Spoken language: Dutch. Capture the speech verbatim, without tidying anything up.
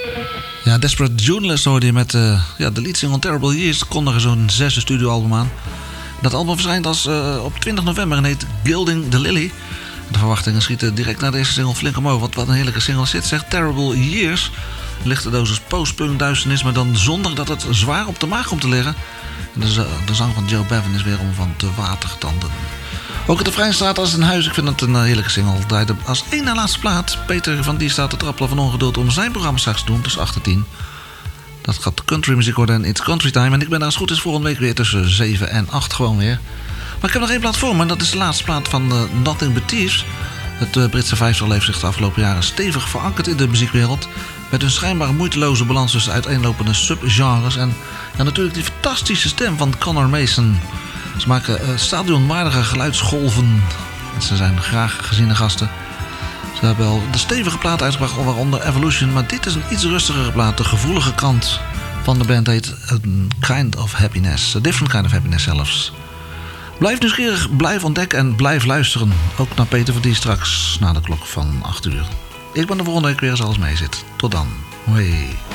Ja, Desperate Journalist hoorde je met uh, ja, de leadsingle Terrible Years. Kondigen zo'n zesde studioalbum aan. Dat album verschijnt als, uh, op twintig november en heet Gilding the Lily. De verwachtingen schieten direct na deze single flink omhoog. Want wat een heerlijke single zit, zegt Terrible Years. Lichte dosis postpunk duisternis, maar dan zonder dat het zwaar op de maag komt te liggen. En de, de zang van Joe Bevan is weer om van te watertanden. Ook het refrein staat als een huis. Ik vind het een heerlijke single. Draaide als één na laatste plaat. Peter van Die staat te trappelen van ongeduld om zijn programma straks te doen. Tussen acht en tien. Dat gaat country muziek worden en It's Country Time. En ik ben daar als goed is volgende week weer tussen zeven en acht gewoon weer. Maar ik heb nog één plaat voor me. En dat is de laatste plaat van uh, Nothing But Thieves. Het uh, Britse vijftal heeft zich de afgelopen jaren stevig verankerd in de muziekwereld. Met een schijnbaar moeiteloze balans tussen uiteenlopende subgenres. En ja, natuurlijk die fantastische stem van Connor Mason. Ze maken uh, stadionwaardige geluidsgolven. En ze zijn graag geziene gasten. Ze hebben al de stevige plaat uitgebracht, waaronder Evolution. Maar dit is een iets rustigere plaat. De gevoelige kant van de band heet A Kind of Happiness. A Different Kind of Happiness zelfs. Blijf nieuwsgierig, blijf ontdekken en blijf luisteren. Ook naar Peter van Die straks na de klok van acht uur. Ik ben de volgende week weer als alles mee zit. Tot dan. Hoi.